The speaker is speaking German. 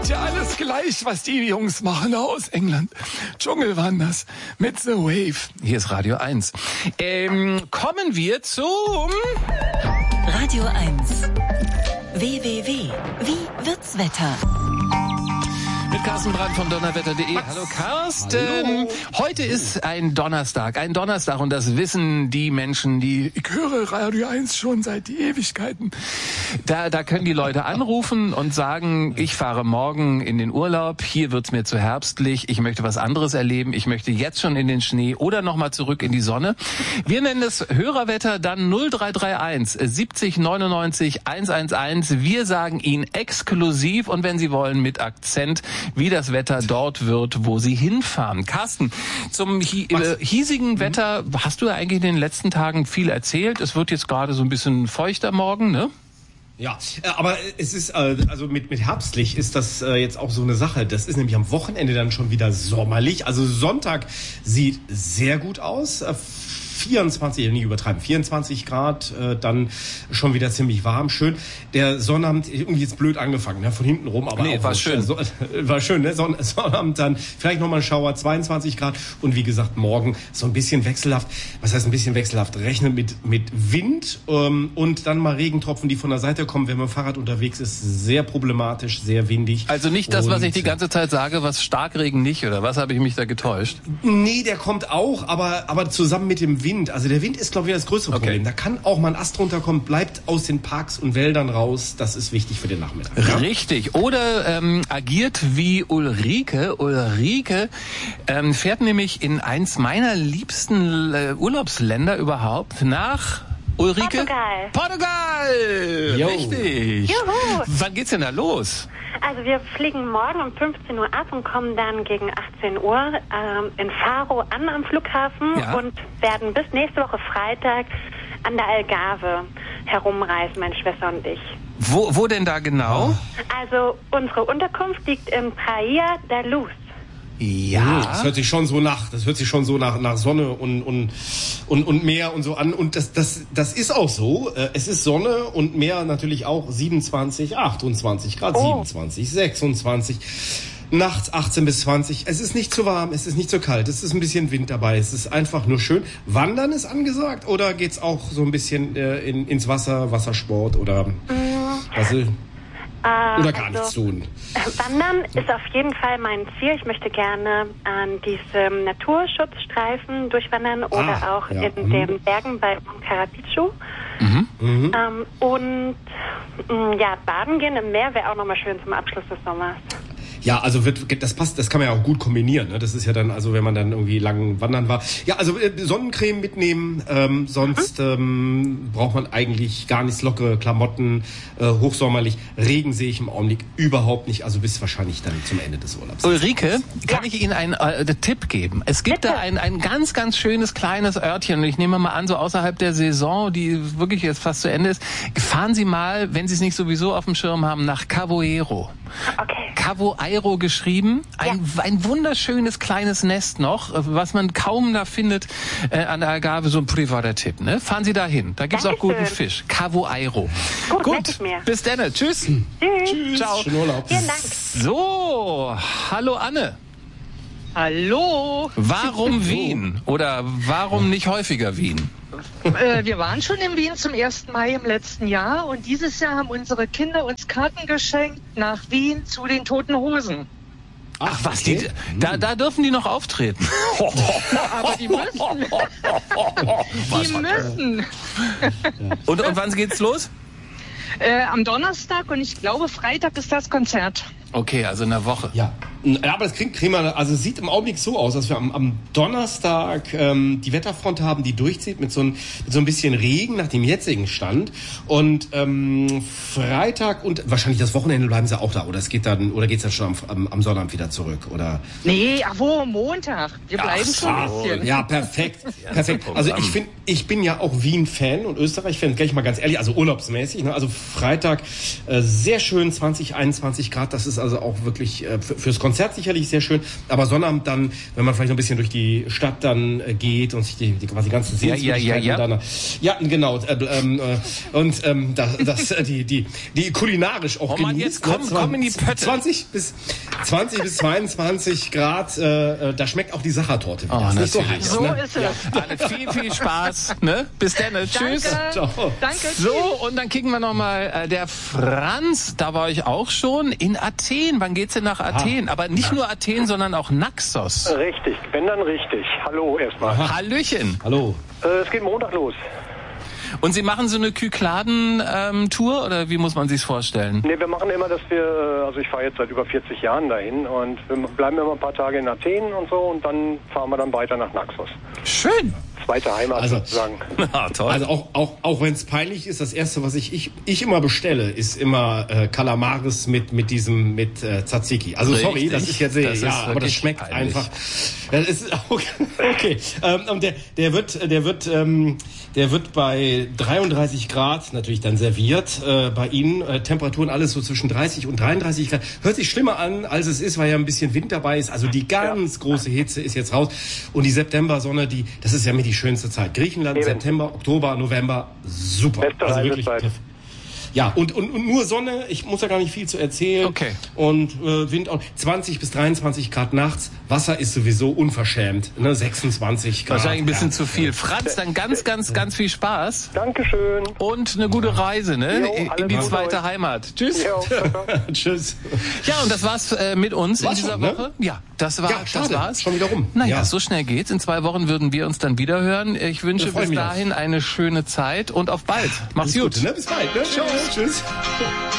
Ja, alles gleich, was die Jungs machen aus England. Dschungelwanders mit The Wave. Hier ist Radio 1. Kommen wir zum... Radio 1. WWW. Wie wird's Wetter? Mit Carsten Brandt von donnerwetter.de. Hallo Carsten. Hallo. Heute ist ein Donnerstag und das wissen die Menschen, die... Ich höre Radio 1 schon seit die Ewigkeiten. Da können die Leute anrufen und sagen, ich fahre morgen in den Urlaub, hier wird's mir zu herbstlich, ich möchte was anderes erleben, ich möchte jetzt schon in den Schnee oder nochmal zurück in die Sonne. Wir nennen es Hörerwetter, dann 0331 70 99 111. Wir sagen Ihnen exklusiv und wenn Sie wollen mit Akzent, wie das Wetter dort wird, wo Sie hinfahren. Carsten, zum hiesigen Wetter hast du ja eigentlich in den letzten Tagen viel erzählt. Es wird jetzt gerade so ein bisschen feuchter morgen, ne? Ja, aber es ist, also mit herbstlich ist das jetzt auch so eine Sache. Das ist nämlich am Wochenende dann schon wieder sommerlich. Also Sonntag sieht sehr gut aus. 24, nicht übertreiben, 24 Grad, dann schon wieder ziemlich warm, schön. Der Sonnabend, irgendwie jetzt blöd angefangen, ne? Von hinten rum, aber nee, war schön. War schön, ne? Sonnabend dann vielleicht nochmal ein Schauer, 22 Grad und wie gesagt, morgen so ein bisschen wechselhaft. Was heißt ein bisschen wechselhaft? Rechnet mit Wind und dann mal Regentropfen, die von der Seite kommen, wenn man Fahrrad unterwegs ist, sehr problematisch, sehr windig. Also nicht das, was ich die ganze Zeit sage, was Starkregen nicht, oder was, habe ich mich da getäuscht? Nee, der kommt auch, aber zusammen mit dem Wind. Also der Wind ist, glaube ich, das größere Problem. Da kann auch mal ein Ast runterkommen, bleibt aus den Parks und Wäldern raus. Das ist wichtig für den Nachmittag. Ja? Richtig. Oder agiert wie Ulrike. Ulrike fährt nämlich in eins meiner liebsten Urlaubsländer überhaupt nach... Ulrike? Portugal! Jo. Richtig. Juhu. Wann geht's denn da los? Also wir fliegen morgen um 15 Uhr ab und kommen dann gegen 18 Uhr in Faro an am Flughafen und werden bis nächste Woche Freitag an der Algarve herumreisen, meine Schwester und ich. Wo denn da genau? Also unsere Unterkunft liegt in Praia da Luz. Ja. Das hört sich schon so nach Sonne und Meer und so an. Und das ist auch so. Es ist Sonne und Meer natürlich auch 27, 28 Grad, 27, 26. Nachts 18 bis 20. Es ist nicht zu warm, es ist nicht zu kalt, es ist ein bisschen Wind dabei. Es ist einfach nur schön. Wandern ist angesagt oder geht's auch so ein bisschen ins Wasser, Wassersport oder oder gar nichts tun? Wandern ist auf jeden Fall mein Ziel. Ich möchte gerne an diesem Naturschutzstreifen durchwandern oder auch in den Bergen bei Monte Picchu. Und baden gehen im Meer wäre auch nochmal schön zum Abschluss des Sommers. Ja, also das kann man ja auch gut kombinieren. Ne? Das ist ja dann, also wenn man dann irgendwie lang wandern war. Ja, also Sonnencreme mitnehmen, sonst braucht man eigentlich gar nichts, lockere Klamotten, hochsommerlich. Regen sehe ich im Augenblick überhaupt nicht, also bis wahrscheinlich dann zum Ende des Urlaubs. Ulrike, kann ich Ihnen einen Tipp geben? Es gibt da ein ganz, ganz schönes kleines Örtchen, und ich nehme mal an, so außerhalb der Saison, die wirklich jetzt fast zu Ende ist, fahren Sie mal, wenn Sie es nicht sowieso auf dem Schirm haben, nach Cavoero. Okay. Cavoero geschrieben. Ein wunderschönes kleines Nest noch, was man kaum da findet an der Algarve, so ein privater Tipp. Ne? Fahren Sie da hin. Da gibt's auch guten Fisch. Cavoero. Gut, bis dann. Tschüss. Tschüss. Ciao. Schönen Urlaub. Vielen Dank. So, hallo Anne. Hallo. Warum Wien? Oder warum nicht häufiger Wien? Wir waren schon in Wien zum 1. Mai im letzten Jahr und dieses Jahr haben unsere Kinder uns Karten geschenkt nach Wien zu den Toten Hosen. Ach was, okay. Da dürfen die noch auftreten. Aber die müssen. Die müssen. Und wann geht's los? Am Donnerstag und ich glaube Freitag ist das Konzert. Okay, also in der Woche. Ja, aber das kriegen wir, also es sieht im Augenblick so aus, dass wir am Donnerstag die Wetterfront haben, die durchzieht mit so ein bisschen Regen nach dem jetzigen Stand. Und Freitag und wahrscheinlich das Wochenende bleiben sie auch da. Oder geht's dann schon am Sonnabend wieder zurück? Oder? Nee, Montag. Wir bleiben schon ein bisschen. Ja, perfekt. Perfekt. Also ich bin ja auch Wien-Fan und Österreich-Fan, gleich mal ganz ehrlich, also urlaubsmäßig. Ne? Also Freitag sehr schön 20, 21 Grad. Das ist also auch wirklich fürs Konzert Konzert sicherlich sehr schön, aber Sonnabend dann, wenn man vielleicht noch ein bisschen durch die Stadt dann geht und sich die quasi ganzen Sehenswürdigkeiten dann... Ja, genau. Die kulinarisch auch genießt. Komm in die Pötte. 20 bis 22 Grad, da schmeckt auch die Sachertorte wieder. Ist nicht so heiß. So ist es. Alle viel Spaß. Ne? Bis dann. Tschüss. Danke. Danke. So, und dann kicken wir nochmal. Der Franz, da war ich auch schon, in Athen. Wann geht's denn nach Athen? Aber nicht nur Athen, sondern auch Naxos. Richtig, wenn dann richtig. Hallo erstmal. Hallöchen. Hallo. Es geht Montag los. Und Sie machen so eine Kykladen-Tour oder wie muss man sich's vorstellen? Nee, wir machen immer, dass also ich fahre jetzt seit über 40 Jahren dahin und wir bleiben immer ein paar Tage in Athen und so und dann fahren wir dann weiter nach Naxos. Schön. Zweite Heimat sozusagen. Toll. Also auch wenn es peinlich ist, das Erste, was ich immer bestelle, ist immer Kalamaris mit Tzatziki. Also Richtig. sorry, das ist jetzt aber das schmeckt peinlich. einfach. Das ist okay. Und der wird bei 33 Grad natürlich dann serviert. Bei Ihnen Temperaturen alles so zwischen 30 und 33 Grad. Hört sich schlimmer an, als es ist, weil ja ein bisschen Wind dabei ist. Also die ganz große Hitze ist jetzt raus. Und die Septembersonne, das ist ja mit die schönste Zeit. Griechenland, Eben. September, Oktober, November, super. Beste Also wirklich. Reisezeit. Ja, und nur Sonne, ich muss ja gar nicht viel zu erzählen. Okay. Und Wind auch 20 bis 23 Grad nachts. Wasser ist sowieso unverschämt, ne? 26 Grad. Wahrscheinlich ein bisschen zu viel. Franz, dann ganz viel Spaß. Dankeschön. Und eine gute Reise, ne? Jo, In die alles zweite Gute. Heimat. Tschüss. Jo, Tschüss. Ja, und das war's mit uns in War's dieser schon, ne? Woche. Ja, das schade. war's. Schon wieder rum. Naja, Ja. so schnell geht's. In 2 Wochen würden wir uns dann wieder hören. Ich wünsche freu bis mich dahin eine schöne Zeit und auf bald. Mach's Alles gut. Gute, ne? Bis bald. Ne? Tschüss.